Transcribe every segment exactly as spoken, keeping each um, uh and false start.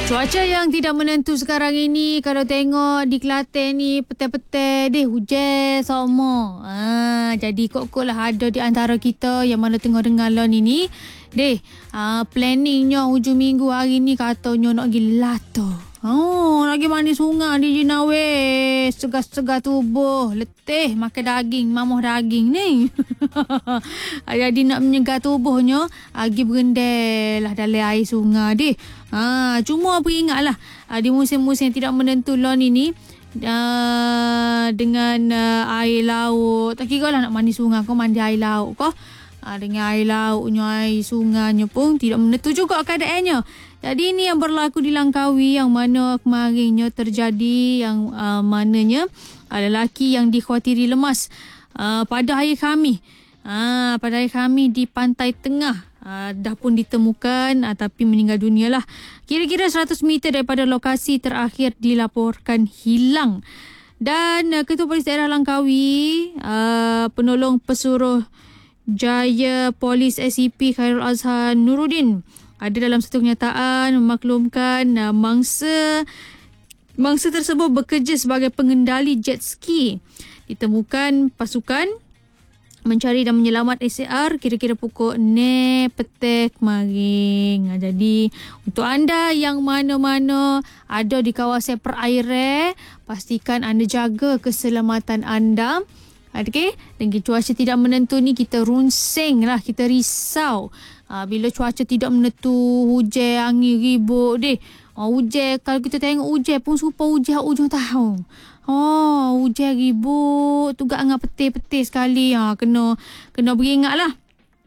Cuaca yang tidak menentu sekarang ini, kalau tengok di Kelantan ni petai-petai deh hujan semua. Ha, jadi kok-kok lah ada di antara kita yang mana tengah dengar lah ni ni. Deh, ha, planningnya hujung minggu hari ni katanya nak pergi Lato. Oh, lagi mandi sungai di Jinawe. Segar-segar tubuh. Letih makan daging. Mamuh daging ni. Jadi nak menyegar tubuhnya, pergi berendal lah dalam air sungai deh. Ha, cuma peringatlah di musim-musim tidak menentu lah ni ni. Uh, dengan uh, air laut. Tak kira lah nak mandi sungai kau mandi air laut kau. Ha, dengan air lautnya, air sungainya pun tidak menentu juga keadaannya. Jadi ini yang berlaku di Langkawi yang mana kemarinnya terjadi yang uh, mananya ada lelaki yang dikhawatiri lemas uh, pada hari Khamis. Uh, pada hari Khamis di Pantai Tengah. Uh, dah pun ditemukan uh, tapi meninggal dunia lah. Kira-kira seratus meter daripada lokasi terakhir dilaporkan hilang. Dan uh, Ketua Polis Daerah Langkawi, uh, penolong pesuruh Jaya Polis S C P Khairul Azhar Nuruddin ada dalam satu kenyataan memaklumkan uh, mangsa mangsa tersebut bekerja sebagai pengendali jet ski. Ditemukan pasukan mencari dan menyelamat S A R kira-kira pukul enam petang kemarin. Ha, jadi untuk anda yang mana-mana ada di kawasan perairan, pastikan anda jaga keselamatan anda. Okey, dengan cuaca tidak menentu ni kita runsing lah, kita risau. Ha, bila cuaca tidak menentu, hujan, angin, ribut deh. Ha, hujan, kalau kita tengok hujan pun serupa hujan hujung tahun. Oh, hujan ribut, tugak dengan petir-petir sekali. Ha, kena kena beringat lah.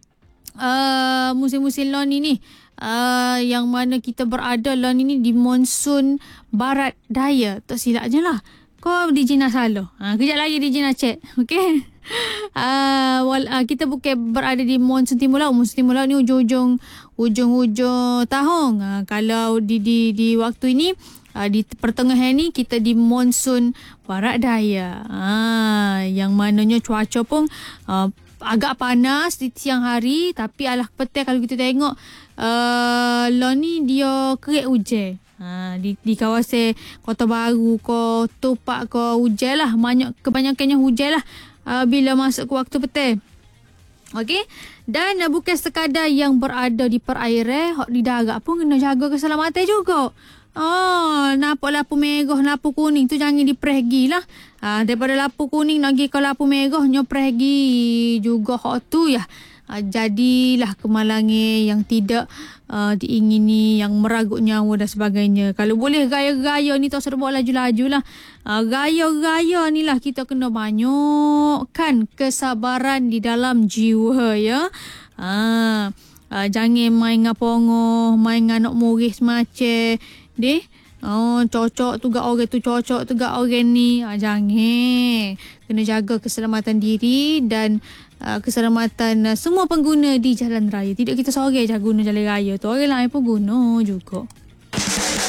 Uh, musim-musim lah ni ni. Uh, yang mana kita berada lah ni ni di monsun barat daya. Tak silap je lah. Kau D J nak salah. Ha, kejap lagi D J nak cek. Okey. Uh, wal, uh, kita bukan berada di monsun timur laut. Monsun timur laut ni ujung-ujung ujung-ujung tahun. Uh, kalau di di di waktu ini uh, di pertengahan ni kita di monsun barat daya. Uh, yang mananya cuaca pun uh, agak panas di siang hari, tapi alah petang kalau kita tengok uh, lah ni dia kerik hujan. Ha, di, di kawasan Kota Baru ko Topak ko hujan lah, banyak kebanyakannya hujan lah uh, bila masuk ke waktu petang. Okey, dan uh, bukan sekadar yang berada di perairan, hok di darat pun kena jaga keselamatan juga. Oh, nampak lampu merah, lampu kuning tu jangan dipergi lah. Ha, daripada lampu kuning nak pergi ke lampu merah, nyo pergi juga hok tu ya. Ha, jadilah kemalangan yang tidak uh, diingini, yang meragut nyawa dan sebagainya. Kalau boleh gaya-gaya ni tak serba laju-laju lah. Uh, gaya-gaya ni lah kita kena banyakkan kesabaran di dalam jiwa ya. Uh, uh, jangan main dengan pongoh, main dengan nak murih semacam deh. Oh, cocok tu gak orang tu, cocok tu gak orang ni. Uh, jangan. Kena jaga keselamatan diri dan Uh, keselamatan uh, semua pengguna di jalan raya. Tidak kita seorang je guna jalan raya tu, orang lain pun guna juga.